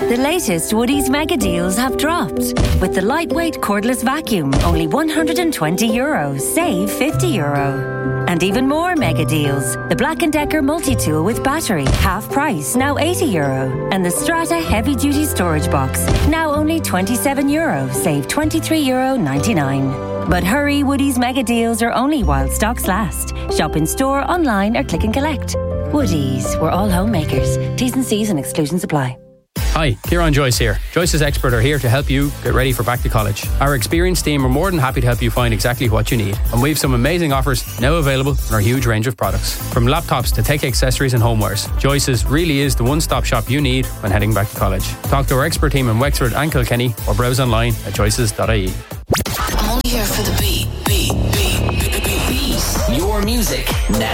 The latest Woodies mega deals have dropped. With the lightweight cordless vacuum, only €120, save €50. And even more mega deals. The Black & Decker multi-tool with battery, half price, now €80. And the Strata heavy-duty storage box, now only €27, save €23.99. But hurry, Woodies mega deals are only while stocks last. Shop in store, online or click and collect. Woodies, we're all homemakers. T's and C's and exclusions apply. Hi, Kieran Joyce here. Joyce's Expert are here to help you get ready for back to college. Our experienced team are more than happy to help you find exactly what you need. And we've some amazing offers now available in our huge range of products. From laptops to tech accessories and homewares, Joyce's really is the one-stop shop you need when heading back to college. Talk to our expert team in Wexford and Kilkenny or browse online at joyces.ie. I'm only here for the beat. Your music now.